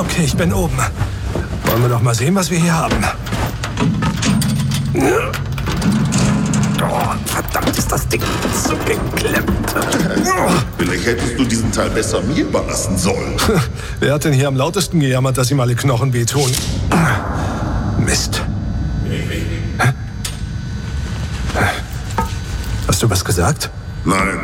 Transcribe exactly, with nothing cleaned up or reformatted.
Okay, ich bin oben. Wollen wir doch mal sehen, was wir hier haben. Oh, verdammt, ist das Ding so geklemmt. Vielleicht hättest du diesen Teil besser mir überlassen sollen. Wer hat denn hier am lautesten gejammert, dass ihm alle Knochen wehtun? Mist. Hast du was gesagt? Nein.